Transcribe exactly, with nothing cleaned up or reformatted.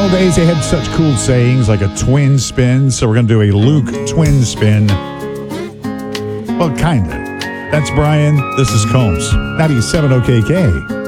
old days, they had such cool sayings like a twin spin. So we're going to do a Luke twin spin. Well, kind of. That's Brian. This is Combs. ninety-seven O K K.